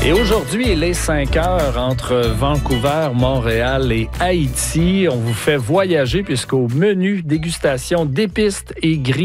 Et aujourd'hui, il est 5 heures entre Vancouver, Montréal et Haïti. On vous fait voyager puisqu'au menu dégustation d'épices et grillades